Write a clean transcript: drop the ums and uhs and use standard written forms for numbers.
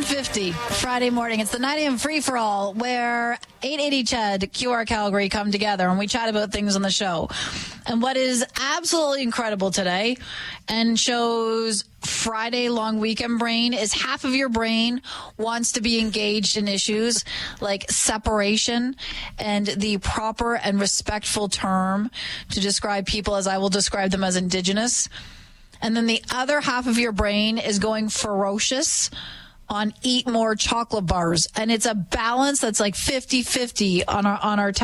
7:50 Friday morning. It's the 9 a.m. free-for-all where 880 Ched, QR Calgary come together and we chat about things on the show. And what is absolutely incredible today and shows Friday long weekend brain is half of your brain wants to be engaged in issues like separation and the proper and respectful term to describe people as I will describe them as Indigenous. And then the other half of your brain is going ferocious on eat more chocolate bars. And it's a balance that's like 50-50 on our